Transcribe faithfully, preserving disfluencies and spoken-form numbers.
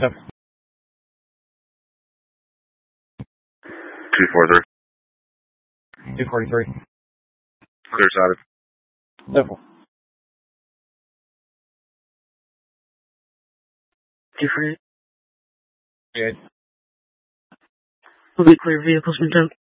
Yep. two forty-three. two forty-three. Clear sided. Yep. two forty-eight. Good. Will be clear vehicles been done.